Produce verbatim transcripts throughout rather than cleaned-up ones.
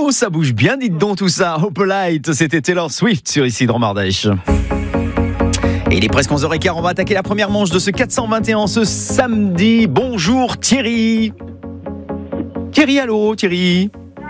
Oh, ça bouge bien, dites donc tout ça. Opalite, c'était Taylor Swift sur Ici dans Mardèche. Et il est presque onze heures quinze, on va attaquer la première manche de ce quatre cent vingt et un ce samedi. Bonjour Thierry. Thierry, allô Thierry.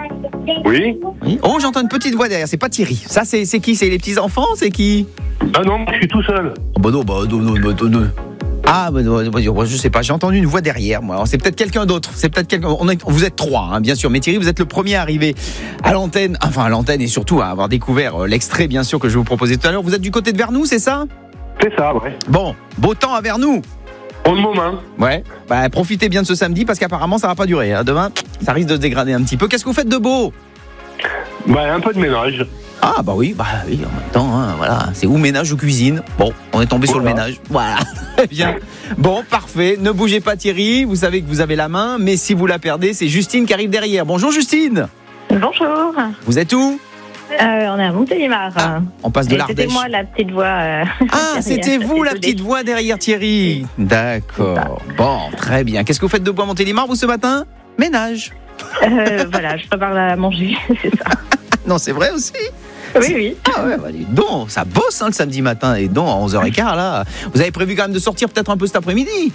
Oui. Oui. Oh, j'entends une petite voix derrière, c'est pas Thierry. Ça, c'est, c'est qui? C'est les petits-enfants? C'est qui? Ah non, je suis tout seul. Oh, bah non, bah non, non, non, non, non. Ah, bah, bah, bah, je sais pas, j'ai entendu une voix derrière moi. Alors, c'est peut-être quelqu'un d'autre. C'est peut-être quelqu'un. On est, vous êtes trois, hein, bien sûr. Mais Thierry, vous êtes le premier à arriver à l'antenne, enfin à l'antenne et surtout à avoir découvert l'extrait, bien sûr, que je vais vous proposer tout à l'heure. Vous êtes du côté de Vernoux, c'est ça? C'est ça, ouais. Bon, beau temps à Vernoux. Pour le moment. Ouais. Bah, profitez bien de ce samedi parce qu'apparemment ça va pas durer. Hein. Demain, ça risque de se dégrader un petit peu. Qu'est-ce que vous faites de beau? Bah, un peu de ménage. Ah bah oui, bah oui, en même temps, hein, voilà, c'est ou ménage ou cuisine. Bon, on est tombé voilà. sur le ménage. Voilà, très bien. Bon, parfait. Ne bougez pas Thierry, vous savez que vous avez la main, mais si vous la perdez, c'est Justine qui arrive derrière. Bonjour Justine. Bonjour. Vous êtes où? euh, On est à Montélimar. Ah, on passe de l'Ardèche. C'était moi la petite voix. Euh, ah, c'était vous la petite voix derrière Thierry. D'accord. Bon, très bien. Qu'est-ce que vous faites de beau à Montélimar vous ce matin? Ménage. Euh, voilà, je prépare la manger, c'est ça. Non, c'est vrai aussi. Oui, oui. Ah ouais, bah, dis donc, ça bosse hein, le samedi matin. Et donc, à onze heures quinze, là, vous avez prévu quand même de sortir peut-être un peu cet après-midi?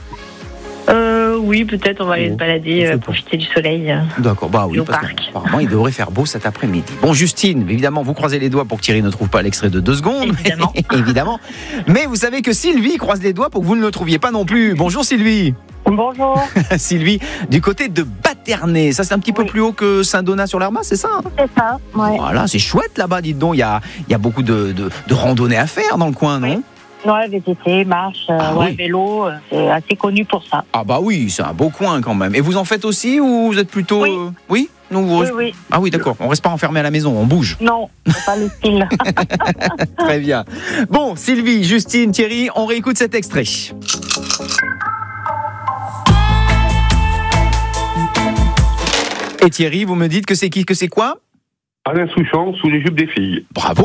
Euh, oui, peut-être on va aller oh, se balader, euh, profiter du soleil. Euh, D'accord, bah oui, parce qu'apparemment il devrait faire beau cet après-midi. Bon, Justine, évidemment, vous croisez les doigts pour que Thierry ne trouve pas l'extrait de deux secondes. Évidemment. Évidemment. Mais vous savez que Sylvie croise les doigts pour que vous ne le trouviez pas non plus. Bonjour Sylvie. Bonjour. Sylvie, du côté de Baternay. Ça, c'est un petit oui. peu plus haut que Saint-Donat-sur-l'Hermas, c'est ça? C'est ça, ouais. Voilà, c'est chouette là-bas, dites donc. Il y a, il y a beaucoup de, de, de randonnées à faire dans le coin, non? Oui. Ouais, V T T, marche, ah, ouais, oui. vélo, c'est assez connu pour ça. Ah bah oui, c'est un beau coin quand même. Et vous en faites aussi ou vous êtes plutôt... Oui, euh... oui, non, vous... oui, oui. Ah oui, d'accord. On reste pas enfermé à la maison, on bouge. Non, c'est pas le style. Très bien. Bon, Sylvie, Justine, Thierry, on réécoute cet extrait. Et Thierry, vous me dites que c'est qui, que c'est quoi? Alain Souchon, sous les jupes des filles. Bravo.